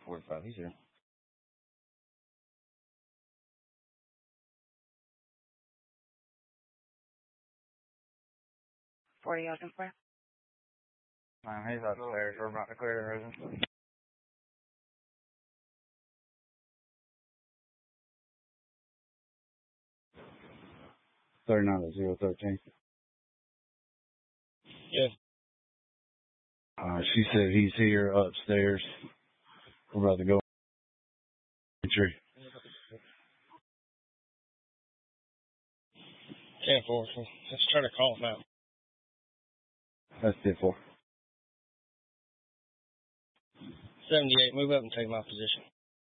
45. He's here. 40 looking for? He's upstairs. We're about to clear the residence. 39-013. Yes. She said he's here upstairs. We're about to go. Tree. 10-4. Let's try to call him out. That's 10-4. 78. Move up and take my position.